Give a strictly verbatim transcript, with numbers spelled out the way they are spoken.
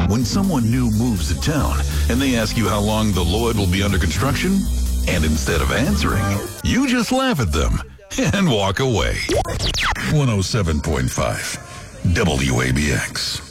when someone new moves to town and they ask you how long the Lloyd will be under construction? And instead of answering, you just laugh at them and walk away. one oh seven point five W A B X.